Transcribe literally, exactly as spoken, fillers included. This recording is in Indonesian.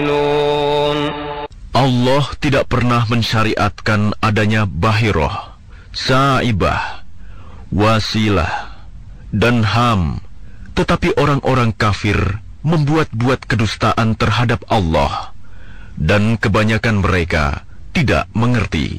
Allah tidak pernah mensyariatkan adanya bahiroh, sa'ibah, wasilah, dan ham. Tetapi orang-orang kafir membuat-buat kedustaan terhadap Allah, dan kebanyakan mereka tidak mengerti.